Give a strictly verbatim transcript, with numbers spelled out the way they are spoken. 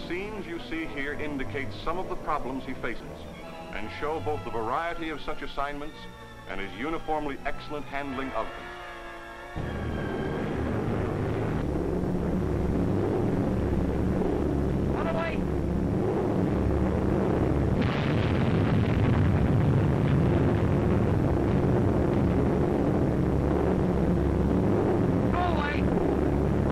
scenes you see here indicate some of the problems he faces and show both the variety of such assignments and his uniformly excellent handling of them.